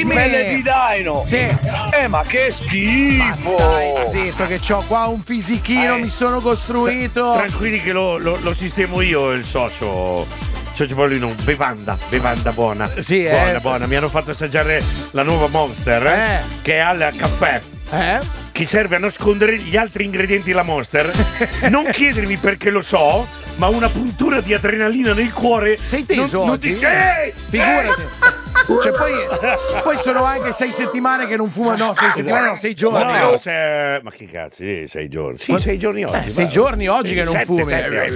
Dimmi. Pelle di daino. Sì. Ma che schifo. Ma stai zitto che c'ho qua un fisichino, mi sono costruito. Tranquilli che lo sistemo io, il socio. Socio Paolino, bevanda buona. Sì, buona. Mi hanno fatto assaggiare la nuova Monster, che è al caffè. Che serve a nascondere gli altri ingredienti della Monster. Non chiedermi perché lo so, ma una puntura di adrenalina nel cuore. Sei teso non oggi? Ti... Figurati. Cioè poi sono anche 6 settimane che non fumo. No, 6 settimane no, 6 giorni. No, ma che cazzo, 6 giorni. Sì, 6 giorni oggi. 6 giorni oggi che non fumi.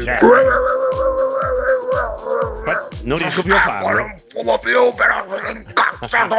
Non riesco più a farlo. Non fumo più, però sono incazzato.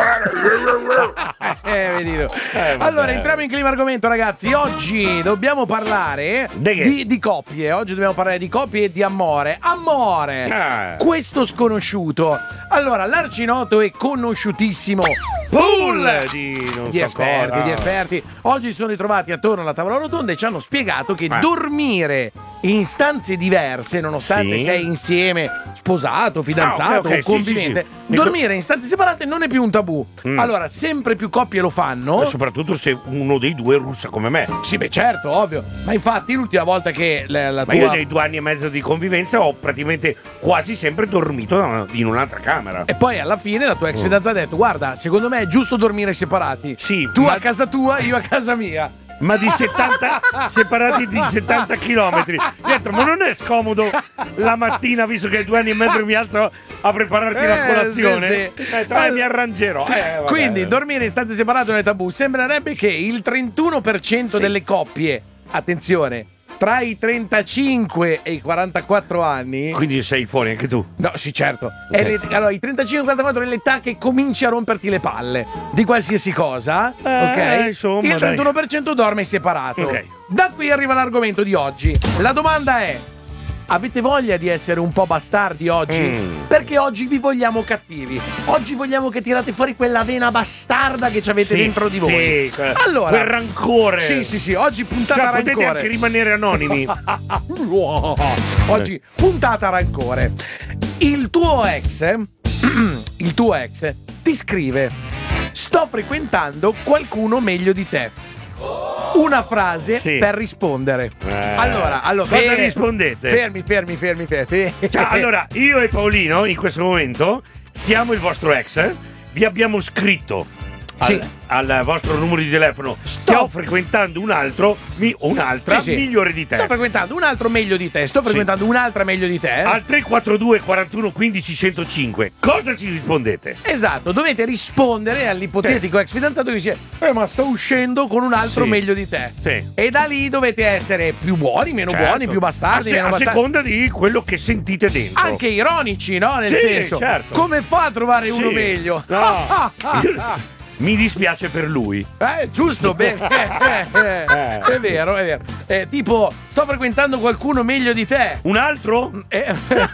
Allora, entriamo in clima argomento, ragazzi. Oggi dobbiamo parlare di coppie. Oggi dobbiamo parlare di coppie e di amore. Questo sconosciuto. Allora, l'arcinoto e conosciutissimo pool di esperti. Oggi sono ritrovati attorno alla tavola rotonda e ci hanno spiegato che dormire in stanze diverse, nonostante sei insieme, sposato, fidanzato o convivente, dormire in stanze separate non è più un tabù. Allora, sempre più coppie lo fanno. Soprattutto se uno dei due russa come me. Sì, beh, certo, ovvio. Ma infatti l'ultima volta che la tua... io nei 2 anni e mezzo di convivenza ho praticamente quasi sempre dormito in un'altra camera. E poi alla fine la tua ex fidanzata ha detto: guarda, secondo me è giusto dormire separati. Sì, tu a casa tua, io a casa mia. Ma di 70 separati di 70 chilometri. Ho detto, ma non è scomodo la mattina, visto che 2 anni e mezzo mi alzo a prepararti la colazione? Sì. Mi arrangerò. Quindi dormire in stanze separate non è tabù. Sembrerebbe che il 31% delle coppie, attenzione, tra i 35 e i 44 anni. Quindi sei fuori anche tu? No, sì, certo. Allora, i 35-44 è l'età che cominci a romperti le palle di qualsiasi cosa. Ok? Insomma, il 31% dorme separato. Ok. Da qui arriva l'argomento di oggi. La domanda è: avete voglia di essere un po' bastardi oggi? Perché oggi vi vogliamo cattivi. Oggi vogliamo che tirate fuori quella vena bastarda che ci avete dentro di voi. Allora, quel rancore. Sì, oggi puntata rancore. Potete anche rimanere anonimi. Oggi puntata rancore. Il tuo ex ti scrive: sto frequentando qualcuno meglio di te. Una frase per rispondere. Allora cosa rispondete? Fermi. Allora, io e Paolino in questo momento siamo il vostro ex. Vi abbiamo scritto al vostro numero di telefono: sto frequentando un'altra migliore di te. Sto frequentando un altro meglio di te. Sto frequentando un'altra meglio di te. Al 342 41 15 105. Cosa ci rispondete? Esatto, dovete rispondere all'ipotetico ex fidanzato che dice: ma sto uscendo con un altro meglio di te. E da lì dovete essere più buoni, meno buoni, più bastardi, meno bastardi. A seconda di quello che sentite dentro. Anche ironici, no? Nel senso, come fa a trovare uno meglio? No. Mi dispiace per lui. Giusto, bene. È vero. Tipo, sto frequentando qualcuno meglio di te. Un altro? È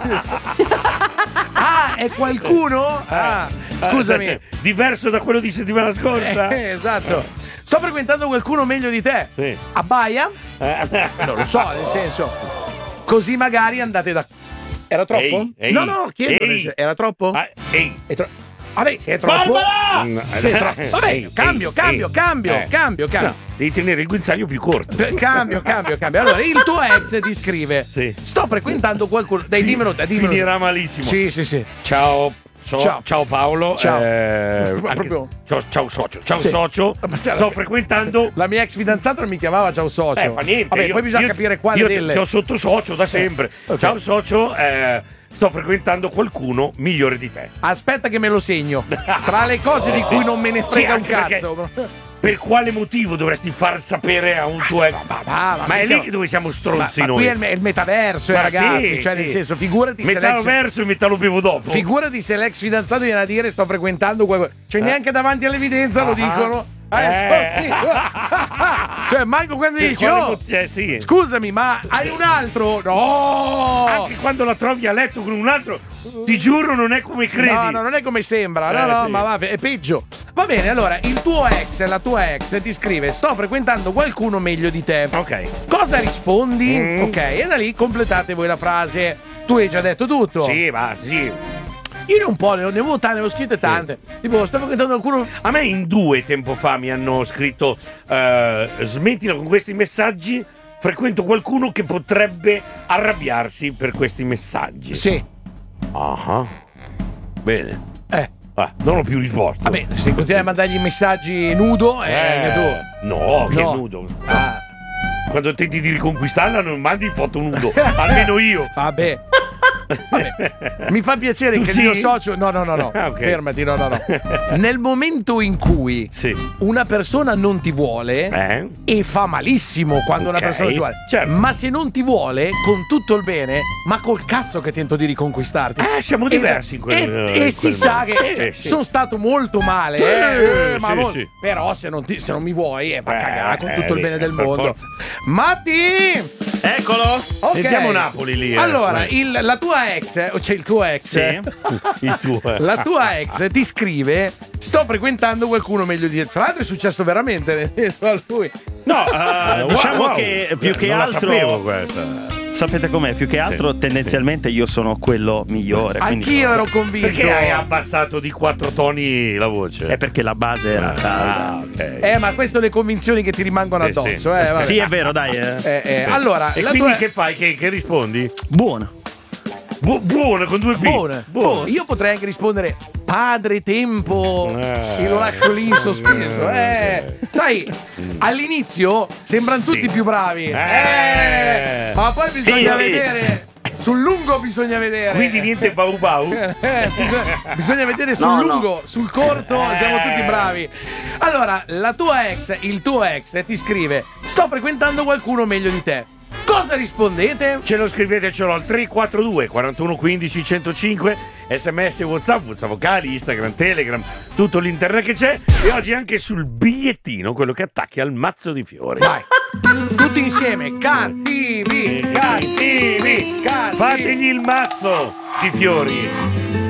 qualcuno? Scusami. Diverso da quello di settimana scorsa. Esatto. Sto frequentando qualcuno meglio di te. Abbaia? Non lo so, nel senso. Così magari andate da... Era troppo? No, chiedo. Era troppo? Vabbè, se è troppo. Vabbè, cambio. No, devi tenere il guinzaglio più corto. Cambio. Allora, il tuo ex ti scrive: sto frequentando qualcuno. Dai, dimmelo. Finirà malissimo. Sì. Ciao Paolo. Ciao. Ciao socio. Socio. Sto frequentando. La mia ex fidanzata non mi chiamava ciao socio. Fa niente. Vabbè, poi bisogna capire quale delle. Io ti ho sotto socio da sempre. Ciao socio. Sto frequentando qualcuno migliore di te. Aspetta che me lo segno. Tra le cose di cui non me ne frega un cazzo. Per quale motivo dovresti far sapere a un tuo ex? Ma è lì che dove siamo stronzi noi. Qui è il metaverso, ragazzi. Nel senso, figurati se metaverso e me lo bevo dopo. Figurati se l'ex fidanzato viene a dire sto frequentando qualcuno. Cioè neanche davanti all'evidenza lo dicono. Cioè manco quando dici scusami, ma hai un altro? No, anche quando la trovi a letto con un altro, ti giuro non è come credi. No, non è come sembra. No, ma va, è peggio. Va bene, allora il tuo ex, la tua ex ti scrive: sto frequentando qualcuno meglio di te. Ok. Cosa rispondi? Ok, e da lì completate voi la frase. Tu hai già detto tutto. Sì. Io ne ho un po', ne avevo tante, ne avevo scritte tante. Tipo, sto frequentando qualcuno. A me in 2 tempo fa mi hanno scritto smettila con questi messaggi, frequento qualcuno che potrebbe arrabbiarsi per questi messaggi. Sì. Ah. Bene. Non ho più risposto. Vabbè, se continui a mandargli messaggi nudo, No, che nudo. Quando tenti di riconquistarla non mandi foto nudo. Almeno io. Vabbè. Mi fa piacere che il mio socio. No. Okay. Fermati, no. Nel momento in cui una persona non ti vuole, e fa malissimo quando una persona ti vuole. Certo. Ma se non ti vuole, con tutto il bene, ma col cazzo che tento di riconquistarti. Siamo diversi e si sa che sono stato molto male. Però se non mi vuoi, va a cagare con tutto il bene del mondo. Forza. Matti! Eccolo! Okay. Sentiamo Napoli lì. Allora, la tua ex, cioè il tuo ex, il tuo. La tua ex ti scrive: sto frequentando qualcuno meglio di te. Tra l'altro è successo veramente, nel senso a lui. No, diciamo che più che non altro. La sapevo questa. Sapete com'è? Più che altro tendenzialmente io sono quello migliore. Anch'io ero convinto. Perché hai abbassato di 4 toni la voce? È perché la base era calda. Okay. Ma queste sono le convinzioni che ti rimangono addosso. Vabbè. Sì, è vero, dai. Allora, e quindi che fai? Che rispondi? Buona. Buona con 2 P. Buona. Io potrei anche rispondere padre tempo e lo lascio lì in sospeso. Sai, all'inizio sembrano tutti più bravi. Ma poi bisogna vedere. Sul lungo bisogna vedere. Quindi niente bau bau. Bisogna vedere sul lungo, sul corto siamo tutti bravi. Allora, il tuo ex ti scrive: sto frequentando qualcuno meglio di te. Cosa rispondete? Ce lo scrivete al 342 41 15 105, SMS, WhatsApp, vocali, Instagram, Telegram, tutto l'internet che c'è, e oggi anche sul bigliettino, quello che attacchi al mazzo di fiori. Vai. Tutti insieme, cattivi. Fategli il mazzo di fiori.